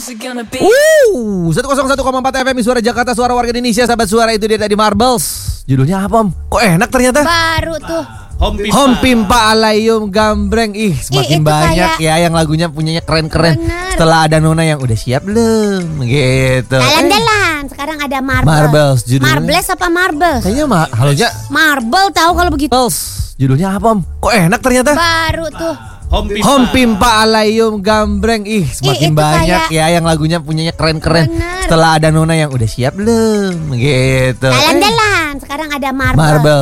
101,4 FM Suara Jakarta, suara warga Indonesia. Sahabat suara, itu dia tadi Marbles. Judulnya apa, Om? Kok enak ternyata? Baru tuh. Home Pimpa Alayum Gambreng. Semakin banyak kayak... ya yang lagunya punyanya keren-keren. Setelah ada Nona yang udah siap belum gitu. Jalan-jalan. Sekarang ada Marbles judulnya. Marbles apa Marbles? Kayaknya halusnya Marble tahu kalau begitu. Judulnya apa, Om? Kok enak ternyata? Baru tuh. Home Pimpa Alayum Gambreng. Semakin banyak kayak... ya yang lagunya punyanya keren-keren. Setelah ada Nona yang udah siap belum gitu. Jalan-jalan. Sekarang ada Marbles